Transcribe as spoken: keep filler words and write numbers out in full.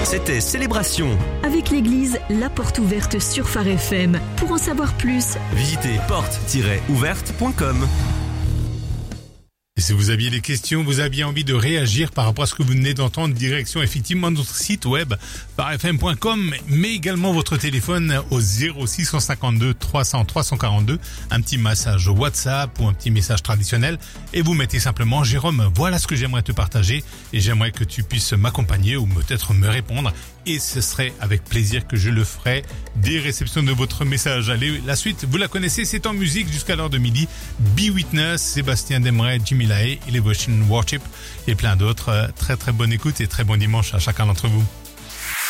C'était Célébration. Avec l'église La Porte Ouverte sur Phare F M. Pour en savoir plus, Visitez porte tiret ouverte point com. Et si vous aviez des questions, vous aviez envie de réagir par rapport à ce que vous venez d'entendre, direction effectivement notre site web phare f m point com, mais également votre téléphone au zéro six cent cinquante-deux trois cents trois cent quarante-deux, un petit message WhatsApp ou un petit message traditionnel, et vous mettez simplement: Jérôme, voilà ce que j'aimerais te partager, et j'aimerais que tu puisses m'accompagner ou peut-être me répondre, et ce serait avec plaisir que je le ferai des réceptions de votre message. Allez, la suite, vous la connaissez, c'est en musique jusqu'à l'heure de midi. Be Witness, Sébastien Demeret, Jimmy Lahaye, Elevation Worship et plein d'autres. Très très bonne écoute et très bon dimanche à chacun d'entre vous.